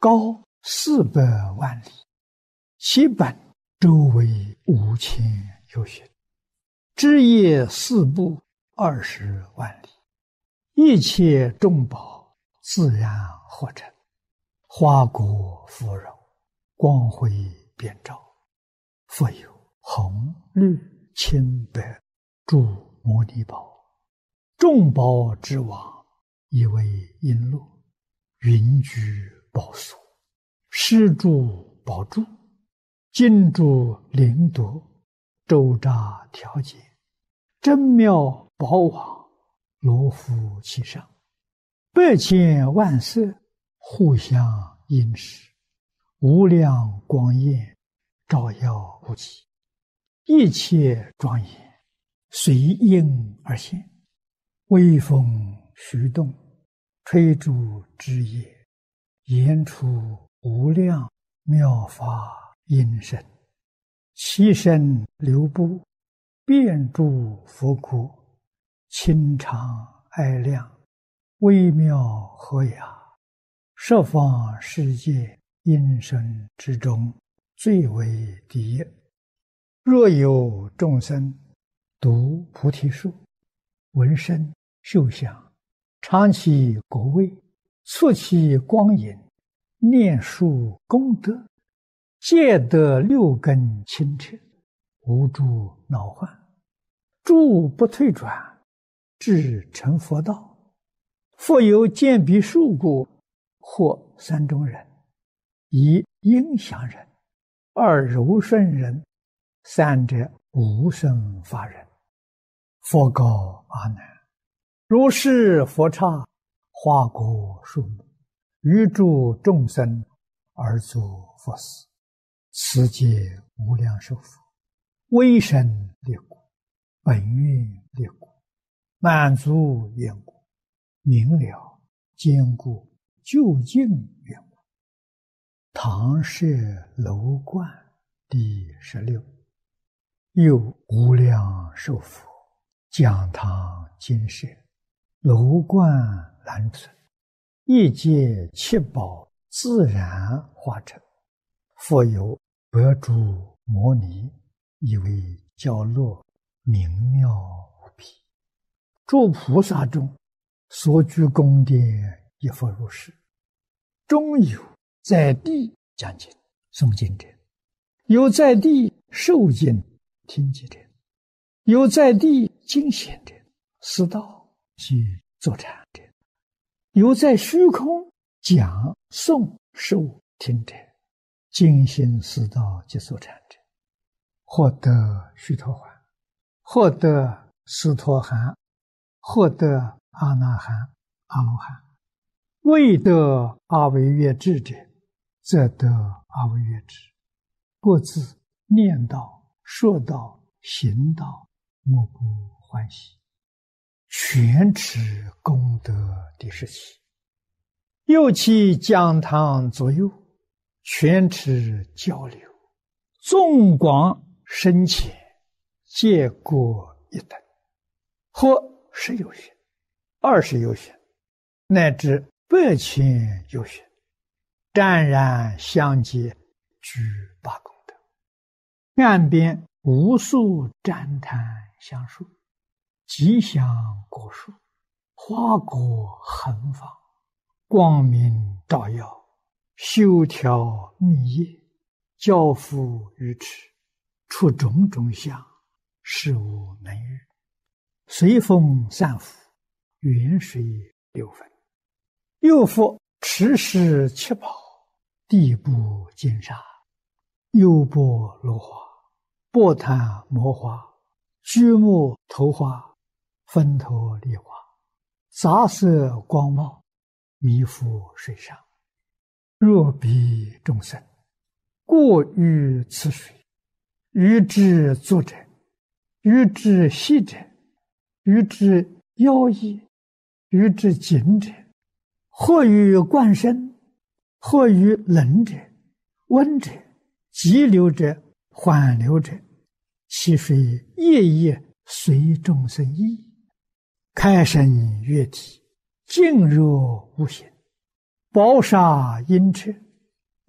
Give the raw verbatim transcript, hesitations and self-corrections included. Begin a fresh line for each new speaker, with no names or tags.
高四百万里，其本周围五千由旬，枝叶四部二十万里，一切众宝自然合成，花果芙蓉，光辉遍照，复有红绿青白诸摩尼宝，众宝之王，以为璎珞，云居宝所，施诸宝柱，金珠灵夺，周匝调节，真妙宝网，罗浮其上，百千万色，互相映饰，无量光焰，照耀不极，一切庄严，随应而现，微风徐动，吹竹枝叶，言出无量妙法音声，其身流布，遍诸佛国，清常爱亮，微妙和雅，十方世界音声之中，最为第一。若有众生读菩提树，闻声嗅香，尝其果味，触其光影，念树功德，皆得六根清澈，无诸恼患，诸不退转，至成佛道。复有见彼树故，或三种人：一应祥人，二柔顺人，三者无生法人。佛告阿难：如是佛刹，花果树木，于诸众生而作佛事，此皆无量寿佛，威神力故，本愿力故，满足愿故，明了坚固究竟愿故。唐舍楼观第十六。又无量寿佛，讲堂金舍，楼观兰存，一界七宝自然化成，复有百诸摩尼，以为教乐，明妙无比。诸菩萨中，所居宫殿亦复如是。中有在地讲经诵经者，有在地受经听经者，有在地经显者，思道及坐禅者，有在虚空讲诵受听者，精心思道及坐禅者，获得须陀洹，获得斯陀含，获得阿那含、阿罗汉。未得阿惟越致者，则得阿惟越致。各自念道、说道、行道，莫不欢喜。全持功德第十七。又其讲堂左右，全持交流，纵广深浅，皆各一等，或十有旬，二十有旬，乃至百千有旬，湛然相接，具八功德。岸边无数旃檀香树，吉祥果树，花果横放，光明照耀，修条密叶，交付于持，出种种相，事无能喻。随风散伏，远水流分。又复持世七宝，地部金沙，优波罗花，波檀摩花，居木头花，分头梨花，杂色光茂，弥覆水上。若彼众生过于此水，于之坐者，于之息者，于之腰翼，于之颈者，或于冠身，或于冷者、温者、急流者、缓流者，其水夜夜随众生意，开身悦体，静若无形，宝刹阴彻，